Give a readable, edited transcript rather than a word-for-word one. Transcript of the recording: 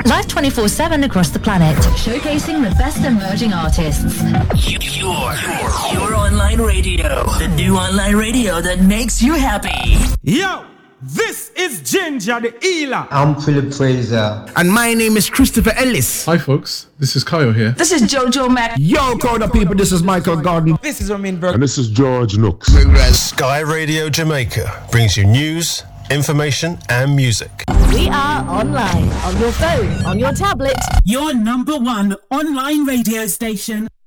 Live 24/7 across the planet, showcasing the best emerging artists. Your online radio. The new online radio that makes you happy. Yo, this is Ginger the Healer. I'm Philip Fraser. And my name is Christopher Ellis. Hi folks, this is Kayo here. This is Jojo Mac. Yo, crowd of people, this is Michael Gordon. This is Ramin Berg. And this is George Nooks. Sky Radio Jamaica brings you news, information and music. We are online, on your phone, on your tablet. Your number one online radio station.